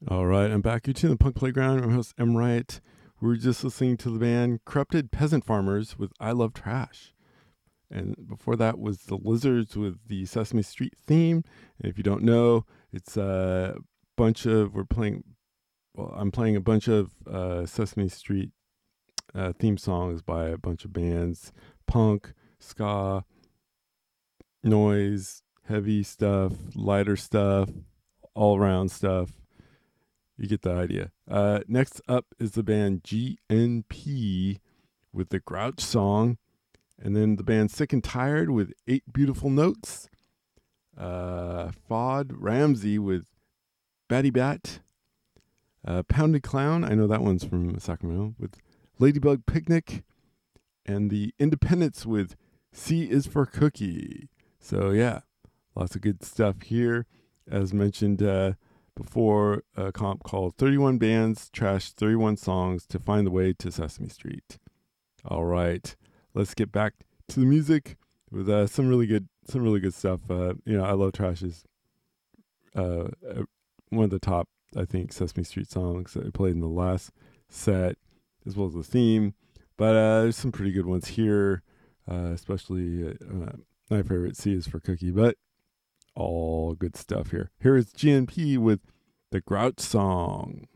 All right, I'm back. You're tuning the Punk Playground. I'm host M. Wright. We were just listening to the band Corrupted Peasant Farmers with I Love Trash. And before that was the Lizards with the Sesame Street theme. And if you don't know, it's a bunch of, I'm playing a bunch of Sesame Street theme songs by a bunch of bands: punk, ska, noise, heavy stuff, lighter stuff, all around stuff. You get the idea. Next up is the band GNP with the Grouch song, and then the band Sick and Tired with Eight Beautiful Notes. Fod Ramsey with Batty Bat. Pounded Clown, I know that one's from Sacramento, with Ladybug Picnic. And the Independents with C is for Cookie. So, yeah, lots of good stuff here. As mentioned, before, a comp called 31 Bands Trash 31 Songs to Find the Way to Sesame Street. All right, let's get back to the music with some really good stuff. I Love Trash is uh, uh, one of the top, I think, Sesame Street songs that I played in the last set, as well as the theme. But there's some pretty good ones here, especially my favorite C is for Cookie, but all good stuff here. Here is GNP with the Grouch song.